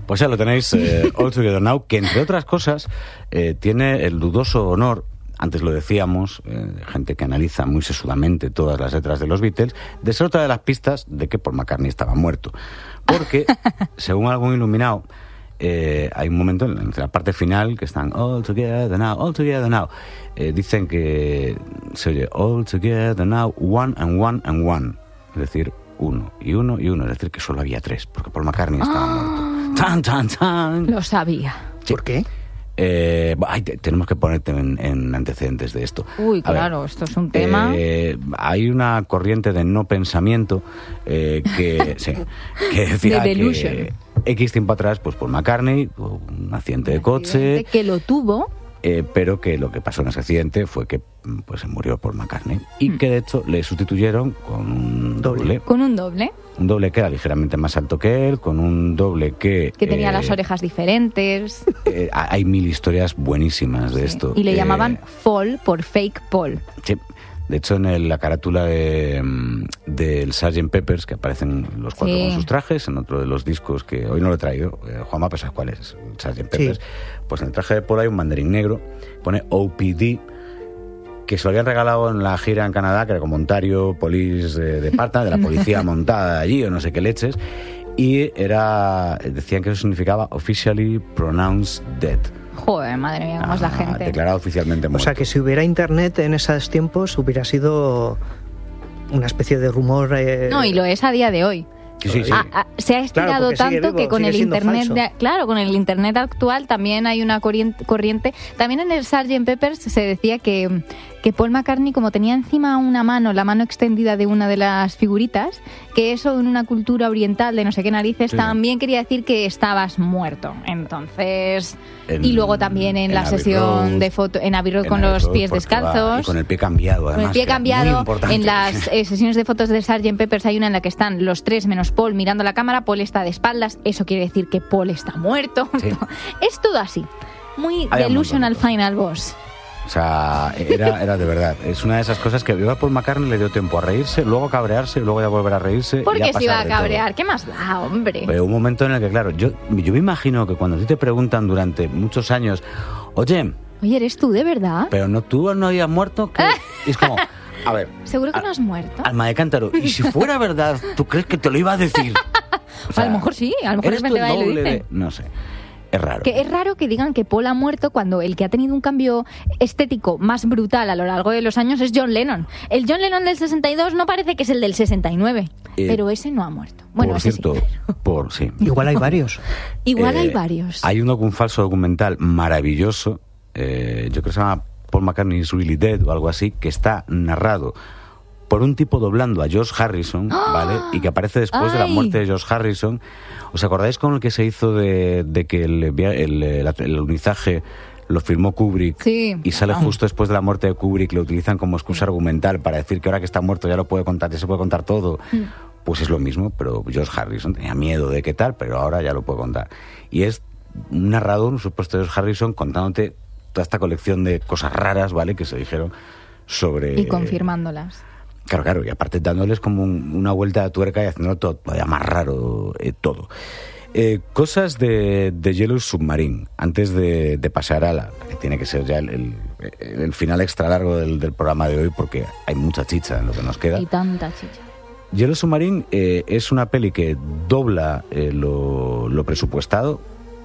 Pues ya lo tenéis, All Together Now, que entre otras cosas tiene el dudoso honor, antes lo decíamos, gente que analiza muy sesudamente todas las letras de los Beatles, de ser otra de las pistas de que Paul McCartney estaba muerto. Porque, según algún iluminado, hay un momento en la parte final que están All Together Now. Dicen que se oye All Together Now, one and one and one. Es decir, uno y uno y uno. Es decir, que solo había tres, porque Paul McCartney estaba muerto. ¡Tan, tan, tan! Lo sabía. Sí. ¿Por qué? Tenemos que ponerte en antecedentes de esto. Uy, claro, esto es un tema. Hay una corriente de no pensamiento que decía que X tiempo atrás, pues Paul McCartney tuvo un accidente de coche. Que lo tuvo. Pero que lo que pasó en ese accidente fue que pues se murió Paul McCartney y que de hecho le sustituyeron con un doble. Con un doble. Un doble que era ligeramente más alto que él, con un doble que tenía las orejas diferentes. Hay mil historias buenísimas de esto. Y le llamaban Fall por Fake Paul. Sí. De hecho, en la carátula del Sgt. Peppers, que aparecen los cuatro con sus trajes, en otro de los discos que hoy no lo he traído, Juanma, pues ¿sabes cuál es? El Sgt. Peppers. Sí. Pues en el traje de Paul hay un mandarín negro, pone OPD, que se lo habían regalado en la gira en Canadá, que era como Ontario Police Department, de la policía montada allí, o no sé qué leches, y decían que eso significaba Officially Pronounced Dead. Joder, madre mía, cómo es la gente. Declarado oficialmente muerto. O sea, que si hubiera internet en esos tiempos hubiera sido una especie de rumor... No, y lo es a día de hoy. Sí. Se ha estirado tanto que con el internet con el internet actual también hay una corriente. También en el Sgt. Peppers se decía que Paul McCartney, como tenía encima una mano, la mano extendida de una de las figuritas, que eso en una cultura oriental de no sé qué narices también quería decir que estabas muerto. Entonces, y luego también en la sesión de foto en Abbey Road con los pies descalzos. Y con el pie cambiado, además. Con el pie cambiado. En las sesiones de fotos de Sgt. Peppers hay una en la que están los tres menos Paul mirando la cámara. Paul está de espaldas. Eso quiere decir que Paul está muerto. Sí. Es todo así. Muy delusional final boss. O sea, era de verdad. Es una de esas cosas que a Paul McCartney le dio tiempo a reírse, luego a cabrearse, luego ya volver a reírse. ¿Por qué se iba a cabrear? ¿Qué más da, hombre? Pero un momento en el que, claro, yo me imagino que cuando a ti te preguntan durante muchos años, oye, ¿eres tú de verdad? Pero tú no habías muerto. Es como, a ver. ¿Seguro que no has muerto? Alma de cántaro. Y si fuera verdad, ¿tú crees que te lo iba a decir? O sea, a lo mejor sí, a lo mejor ¿eres tú el doble de...? No sé. Es raro. Que es raro que digan que Paul ha muerto cuando el que ha tenido un cambio estético más brutal a lo largo de los años es John Lennon. El John Lennon del 62 no parece que es el del 69, pero ese no ha muerto. Bueno, por cierto, sí. Igual hay varios. Hay varios. Hay un falso documental maravilloso, yo creo que se llama Paul McCartney is Really Dead o algo así, que está narrado por un tipo doblando a George Harrison, ¿vale? Y que aparece después de la muerte de George Harrison. ¿Os acordáis con el que se hizo de que el alunizaje lo filmó Kubrick? Sí. Y sale justo después de la muerte de Kubrick, lo utilizan como excusa argumental para decir que ahora que está muerto ya lo puede contar, ya se puede contar todo. Pues es lo mismo, pero George Harrison tenía miedo de qué tal, pero ahora ya lo puede contar. Y es un narrador, un supuesto George Harrison, contándote toda esta colección de cosas raras, ¿vale?, que se dijeron sobre... Y confirmándolas. Claro, y aparte dándoles como una vuelta de tuerca y haciéndolo todavía más raro todo. Cosas de Yellow Submarine, antes de pasar a la que tiene que ser ya el final extra largo del programa de hoy, porque hay mucha chicha en lo que nos queda. Y tanta chicha. Yellow Submarine es una peli que dobla lo presupuestado.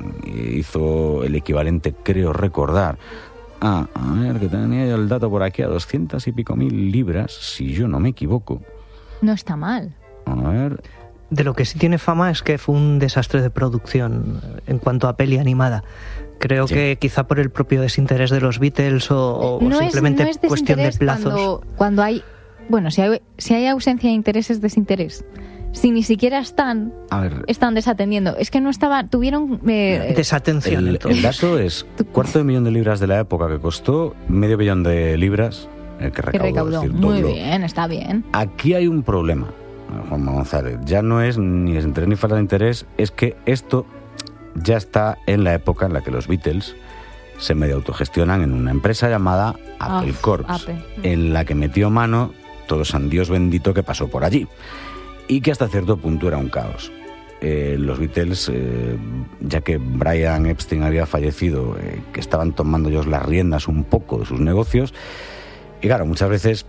Hizo el equivalente, creo recordar, a ver, que tenía yo el dato por aquí, a 200 y pico mil libras, si yo no me equivoco. No está mal. A ver... De lo que sí tiene fama es que fue un desastre de producción en cuanto a peli animada. Creo que quizá por el propio desinterés de los Beatles o simplemente cuestión de plazos. Cuando hay... Bueno, si hay ausencia de interés es desinterés. Si ni siquiera están desatendiendo. Es que no tuvieron... desatención. El dato es $250,000 de libras de la época que costó, $500 million de libras el que recaudó. Es decir, muy bien, está bien. Aquí hay un problema, Juan González. Ya no es ni desinterés ni falta de interés, es que esto ya está en la época en la que los Beatles se medio autogestionan en una empresa llamada Apple Corps, en la que metió mano todo San Dios bendito que pasó por allí. Y que hasta cierto punto era un caos. los Beatles, ya que Brian Epstein había fallecido, que estaban tomando ellos las riendas un poco de sus negocios. Y claro, muchas veces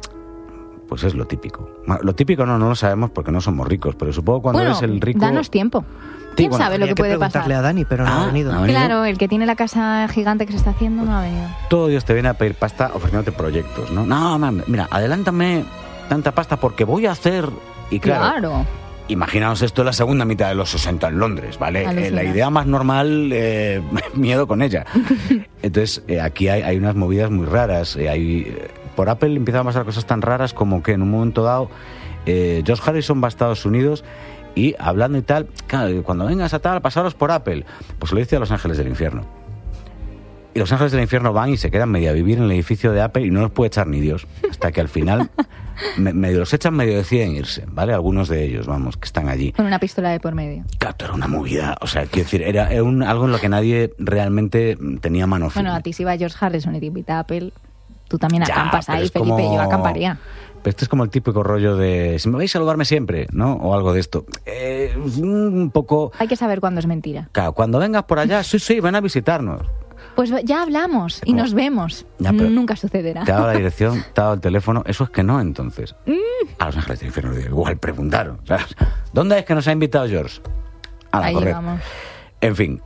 pues es lo típico. Lo típico no lo sabemos porque no somos ricos, pero supongo cuando eres el rico... danos tiempo. ¿Quién sabe lo que puede pasar? Preguntarle a Dani, pero no ha venido. Claro, el que tiene la casa gigante que se está haciendo no ha venido. Todo Dios te viene a pedir pasta ofreciéndote proyectos, ¿no? No, mira, adelántame tanta pasta porque voy a hacer... Y claro. Imaginaos esto en la segunda mitad de los 60 en Londres, ¿vale? La idea más normal, miedo con ella. Entonces, aquí hay unas movidas muy raras. Por Apple empiezan a pasar cosas tan raras como que en un momento dado George Harrison va a Estados Unidos y hablando y tal, claro, cuando vengas a tal, pasaros por Apple. Pues lo dice a Los Ángeles del Infierno. Y Los Ángeles del Infierno van y se quedan medio a vivir en el edificio de Apple y no los puede echar ni Dios. Hasta que al final medio los echan, medio deciden irse, ¿vale? Algunos de ellos, vamos, que están allí. Con una pistola de por medio. Claro, era una movida. O sea, quiero decir, era algo en lo que nadie realmente tenía mano firme. Bueno, a ti si va George Harrison y te invita a Apple, tú también acampas ahí, Felipe, yo acamparía. Pero este es como el típico rollo de si me vais a saludarme siempre, ¿no? O algo de esto. Un poco... Hay que saber cuándo es mentira. Claro, cuando vengas por allá, sí, ven a visitarnos. Pues ya hablamos y nos vemos. Ya, nunca sucederá. Te ha dado la dirección, te ha dado el teléfono. Eso es que no, entonces. A Los Ángeles del Infierno igual preguntaron. ¿Sabes? ¿Dónde es que nos ha invitado George? Ahí correcto. Vamos. En fin,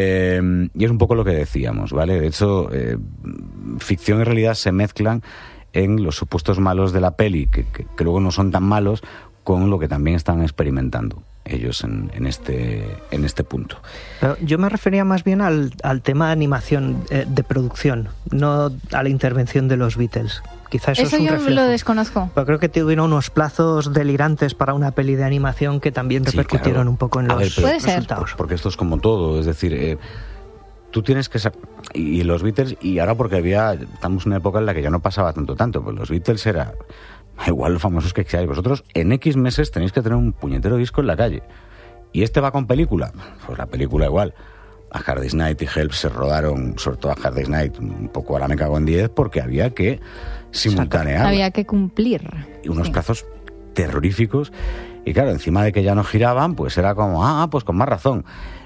y es un poco lo que decíamos, ¿vale? De hecho, ficción y realidad se mezclan en los supuestos malos de la peli, que luego no son tan malos, con lo que también están experimentando ellos en este punto. Pero yo me refería más bien al tema de animación de producción, no a la intervención de los Beatles. Quizá eso es un reflejo. Yo lo desconozco. Pero creo que tuvieron unos plazos delirantes para una peli de animación que también repercutieron un poco en los resultados. Porque esto es como todo, es decir, tú tienes que y los Beatles, y ahora porque estamos en una época en la que ya no pasaba tanto, pues los Beatles era igual los famosos que seáis vosotros, en X meses tenéis que tener un puñetero disco en la calle. ¿Y este va con película? Pues la película igual. A Hard Day's Night y Help se rodaron, sobre todo a Hard Day's Night, un poco ahora me cago en 10, porque había que simultanear. Había que cumplir. Y unos plazos terroríficos. Y claro, encima de que ya no giraban, pues era como, pues con más razón.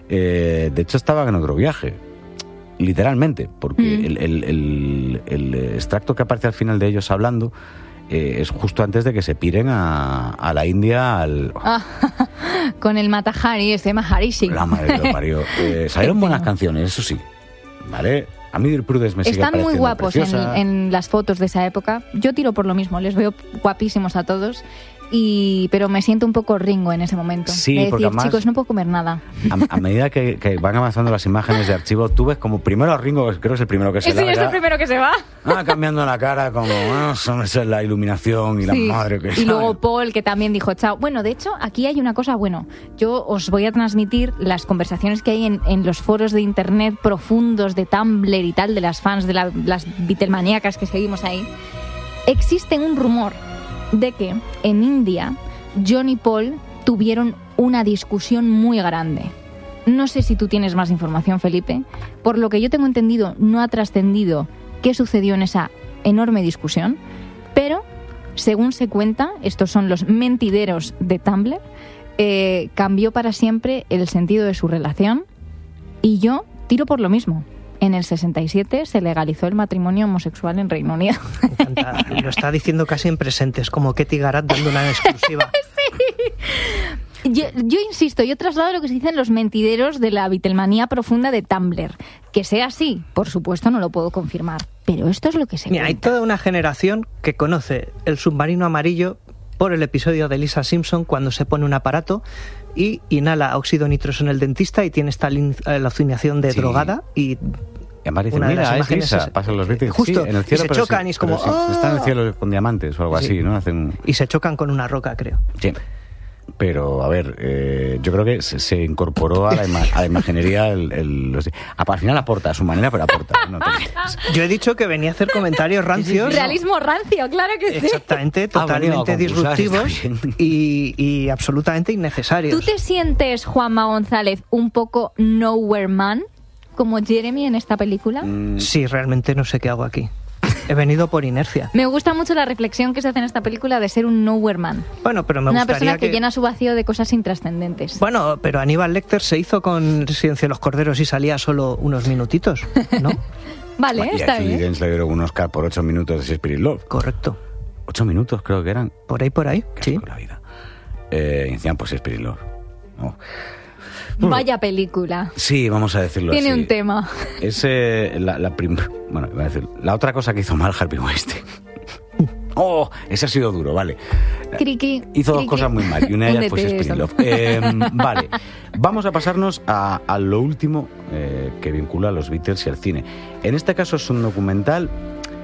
De hecho, estaban en otro viaje. Literalmente, porque el extracto que aparece al final de ellos hablando es justo antes de que se piren a la India con el Matahari, ese Mahari Singh. La madre que lo parió. Salieron buenas canciones, eso sí, ¿vale? A mí Dear Prudence me sigue pareciendo muy guapos preciosa. en las fotos de esa época. Yo tiro por lo mismo, les veo guapísimos a todos. Pero me siento un poco Ringo en ese momento. Sí, de decir, porque además, chicos, no puedo comer nada. A medida que van avanzando las imágenes de archivo, tú ves como primero a Ringo, creo que es el primero que se larga. Sí, es el primero que se va. Cambiando la cara, como, eso es la iluminación y la madre que Y luego Paul, que también dijo, chao. Bueno, de hecho, aquí hay una cosa, yo os voy a transmitir las conversaciones que hay en los foros de internet profundos de Tumblr y tal, de las fans, de las Beatlemaníacas que seguimos ahí. Existe un rumor de que en India John y Paul tuvieron una discusión muy grande. No sé si tú tienes más información, Felipe. Por lo que yo tengo entendido, no ha trascendido qué sucedió en esa enorme discusión, pero según se cuenta, estos son los mentideros de Tumblr, cambió para siempre el sentido de su relación, y yo tiro por lo mismo. En el 67 se legalizó el matrimonio homosexual en Reino Unido. Me encanta. Lo está diciendo casi en presente. Es como Ketty Garat dando una exclusiva. Sí. Yo insisto, yo traslado lo que se dicen los mentideros de la Beatlemanía profunda de Tumblr. Que sea así, por supuesto, no lo puedo confirmar. Pero esto es lo que se cuenta. Hay toda una generación que conoce el submarino amarillo por el episodio de Lisa Simpson, cuando se pone un aparato y inhala óxido nitroso en el dentista y tiene esta alucinación de drogada y además dicen, mira, es Lisa, pasan los Beatles justo, en el cielo, y se chocan y es como están en el cielo con diamantes o algo así, ¿no? Y se chocan con una roca, creo. Sí. Pero, a ver, yo creo que se incorporó a la imaginería al final aporta a su manera, pero aporta. Yo he dicho que venía a hacer comentarios rancios. Realismo rancio, claro que sí. Exactamente, totalmente disruptivos y absolutamente innecesarios. ¿Tú te sientes, Juanma González, un poco nowhere man, como Jeremy en esta película? Sí, realmente no sé qué hago aquí. He venido por inercia. Me gusta mucho la reflexión que se hace en esta película de ser un nowhere man. Bueno, pero me una gustaría persona que llena su vacío de cosas intrascendentes. Bueno, pero Aníbal Lecter se hizo con Silencio de los Corderos y salía solo unos minutitos, ¿no? Vale, y está a Judy bien. Dench le dieron un Oscar por 8 minutos de Spirit Love. Correcto. 8 minutos creo que eran. Por ahí, Qué sí. asco la vida. Y decían, pues Spirit Love. No. Vaya película. Sí, vamos a decirlo Tiene así. un tema. Es bueno, iba a decir, la otra cosa que hizo mal Harvey Weinstein. Oh, ese ha sido duro, vale. Criqui, Hizo dos criqui. cosas muy mal y una de ellas pues Húndete, Spirit eso. Love. Vale, vamos a pasarnos a lo último que vincula a los Beatles y al cine. En este caso es un documental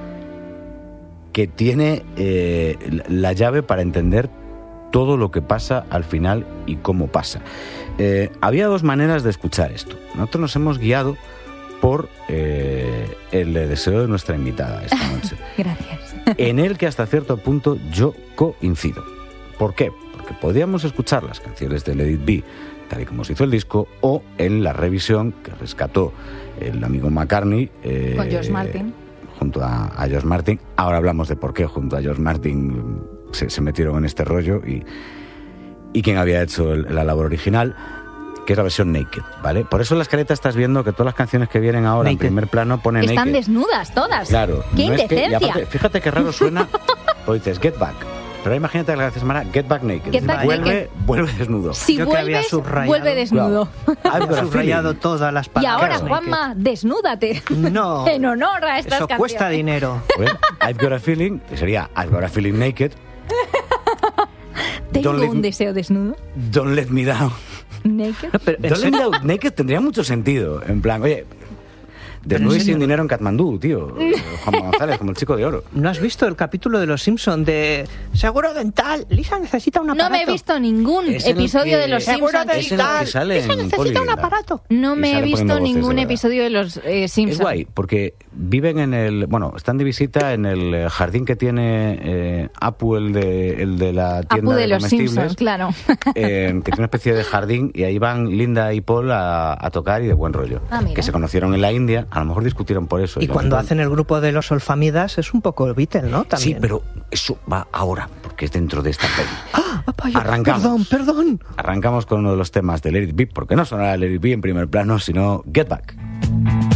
que tiene la llave para entender todo lo que pasa al final y cómo pasa. Había dos maneras de escuchar esto. Nosotros nos hemos guiado por el deseo de nuestra invitada esta noche. Gracias. En el que hasta cierto punto yo coincido. ¿Por qué? Porque podíamos escuchar las canciones de Let It Be tal y como se hizo el disco, o en la revisión que rescató el amigo McCartney Con George Martin. junto a George Martin. Ahora hablamos de por qué junto a George Martin se metieron en este rollo y quién había hecho la labor original, que es la versión Naked, ¿vale? Por eso en la escaleta estás viendo que todas las canciones que vienen ahora en primer plano ponen Naked. Están desnudas todas. Claro. ¡Qué no es que- y indecencia! aparte, fíjate qué raro suena, pues dices Get Back. Pero imagínate que la canción se llama Get Back Naked. Get Back vuelve desnudo. Si Yo que había vuelves, subrayado. vuelve desnudo. I've got a Subrayado feeling. todas las Y palabras. ahora, Naked. Juanma, desnúdate. No. En honor a estas Eso canciones. cuesta dinero. Pues, I've got a feeling, que sería I've got a feeling naked. Tengo Don't let un me- deseo desnudo. Don't let me down. Naked. No, pero, ¿en Don't let me serio? down naked tendría mucho sentido. En plan, oye, desnudo y en sin serio? dinero en Katmandú, tío. Juan González, como el chico de oro. ¿No has visto el capítulo de Los Simpson de Seguro Dental? Lisa necesita un aparato. No me he visto ningún Es en el episodio que- de Los Seguro Simpsons. Es en el que sale Lisa en necesita Poli, un ¿verdad? aparato. No Y me he sale visto poniendo voces, de ningún verdad. episodio de Los Simpsons. Es guay, porque viven en están de visita en el jardín que tiene Apu, el de la tienda Apu de Los comestibles, Simpsons, claro. que tiene una especie de jardín, y ahí van Linda y Paul a tocar y de buen rollo. Ah, mira. Que se conocieron en la India, a lo mejor discutieron por eso. Y la cuando verdad- hacen el grupo de los Olfamidas es un poco Beatle, ¿no? También. Sí, pero eso va ahora, porque es dentro de esta peli. ¡Ah! Vaya, Arrancamos. Perdón. Arrancamos con uno de los temas de Let It Be, porque no sonará Let It Be en primer plano, sino Get Back.